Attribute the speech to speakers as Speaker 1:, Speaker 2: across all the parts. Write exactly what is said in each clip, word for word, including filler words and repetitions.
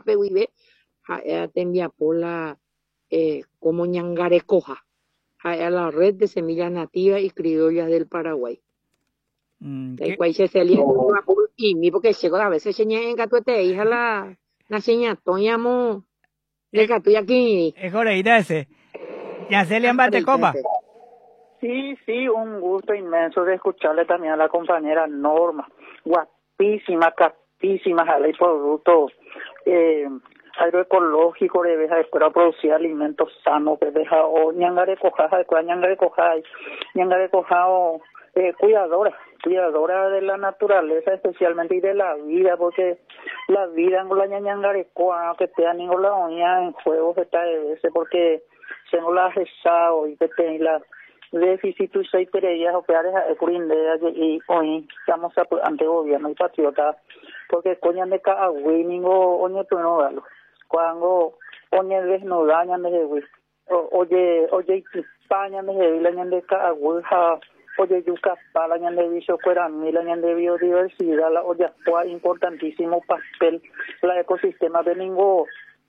Speaker 1: peguive, ha'e tembiapo la eh, como ñangarekoja, ha'e la red de semillas nativas y criollas del Paraguay.
Speaker 2: Mm,
Speaker 1: De
Speaker 2: ¿qué?
Speaker 1: cual se salía y mi porque llegó a veces señé en gatuete hija la la seña toñamo de
Speaker 2: Es,
Speaker 1: gatu y aquí.
Speaker 2: es Coreíta ese. Ya se le embate copa.
Speaker 3: Sí, sí, un gusto inmenso de escucharle también a la compañera Norma. Guapísima, capísima, jale productos eh, agroecológicos, de deja para producir alimentos sanos, que deja o ñangare cojaja, de ñangare cojaja, ñangare cojao, eh, cuidadora, cuidadora de la naturaleza especialmente y de la vida, porque la vida en la ñangare coja, que te han la oña en juegos está de veces, porque se no la ha rezado y que te la déficit y seis pereyas o peares a curindea y hoy estamos ante gobierno y patriota porque coñan de cada winning o oñe tu no galo cuando oñe ves no dañan de güey oye oye España de la de cada wuja oye yuca pala ñan de viso fuera mil ñan de biodiversidad la olla fue importantísimo papel la ecosistema de ningún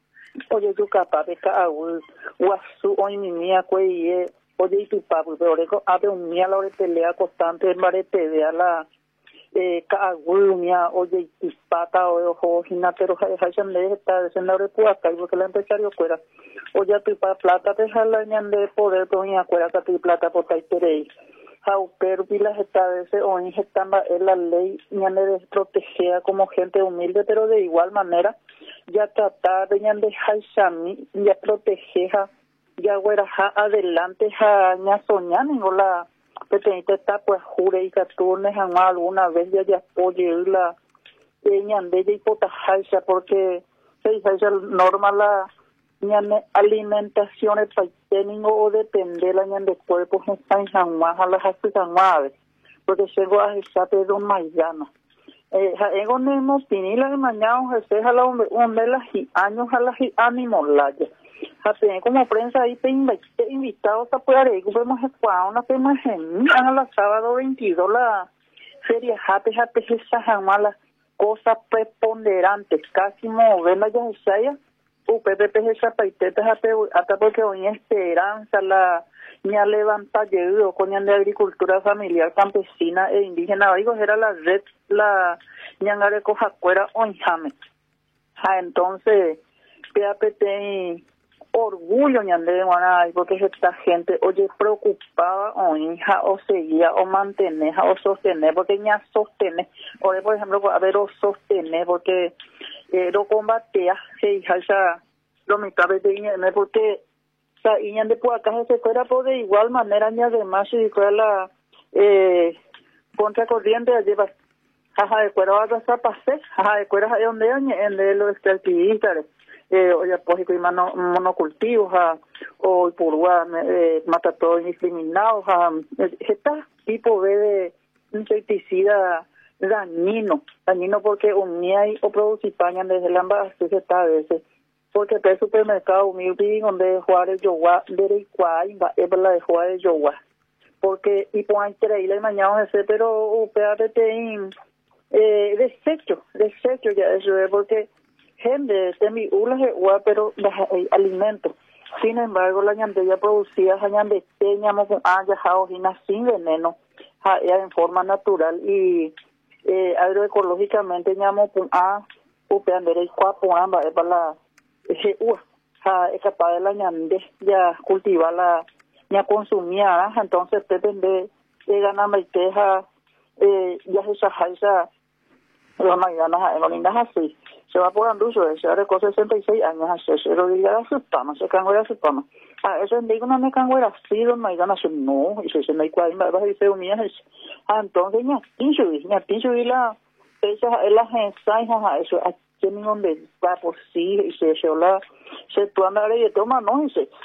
Speaker 3: oye yuca pa de cada wuja guasu hoy mi mía cueye oye y tu papu pero reco abre un mía la hora pelea constante en barete de a la eh caagulmia oye y pata o ojo hina pero hayan de esta de la hora puasta y porque la empresario fuera oye tu pa plata te jala ñan de poder toña fuera que tu plata por tai terei how pero pilas esta vez hoy están en la ley ñan de proteger como gente humilde pero de igual manera ya tratar de ñan de haishami ya proteger ya güera ja adelante ja ña soñan o la petente está pues jure y caturnes jamás alguna vez ya ya apoye la ñan de y potajalsa porque se dice normal la ñan alimentación el paiteningo o depende la ñan de cuerpos están jamás a las jamás porque llegó a esa de un maidana eh ego nemo pinila de mañana se a la donde las años a las ánimos la hace como prensa ahí te invitados a poder ir vemos a una tema genial la sábado veintidós la feria jate jate esa jamás las cosas preponderantes casi moverla ya sea u ppp esa paiteta hasta porque hoy esperanza la ña levanta llegó con de agricultura familiar campesina e indígena digo era la red la ñangare coja fuera onjame ja entonces P A P T orgullo ñande guanay porque esta gente oye preocupada o hija o seguía o mantener o sostener porque ña sostener o por ejemplo a ver o sostener porque eh, lo combatea se hija ya lo mitad de ñande porque sa y ñande por acá se fuera por de igual manera ña además si fuera la eh contracorriente lleva jaja de cuero a esa pase jaja de cuero de donde en de los activistas eh oye pues y mano monocultivos ja, o purua eh, mata todo indiscriminado ja, este tipo de insecticida dañino dañino porque unía y o producir pañan desde la embarazo se está a veces porque el supermercado humilde donde Juárez Yogua de Iguay va es la de Juárez Yogua porque y por ahí traí la mañana ese pero P A P T eh desecho desecho ya eso es porque gente de mi ula ua pero eh, alimentos sin embargo la ñandella producía ñande teñamos con haya jaojina sin veneno ja, en forma natural y eh, agroecológicamente ñamo con a upeandere y cuapo amba es para la eh, ua ja, es capaz de la ñande ya cultivar la ña consumía entonces depende de ganar maiteja eh, ya se saja los mañanas no lindas así se va por anduso ese ahora con sesenta y seis años así se lo diga a su pama se cango a su pama a eso digo no me cango era así don mañana no y se me cuál va a decir un día entonces ya pincho ya pincho y la esa es la ensayos eso aquí ni donde va por sí y se se la se tú andar y toma no y se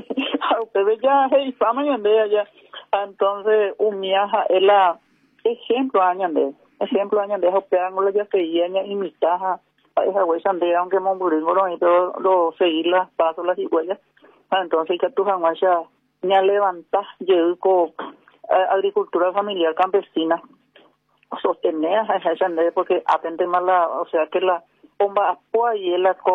Speaker 3: a ustedes ya hay fama y ande allá entonces un miaja es la ejemplo añande ejemplo añande o peángulo ya se llena imitaja a esa huesa de aunque monburingo no y todo lo seguir las pasos las huellas entonces que tú jamás ya me levanta yo con agricultura familiar campesina sostener a esa porque atende más la o sea que la bomba apoya y la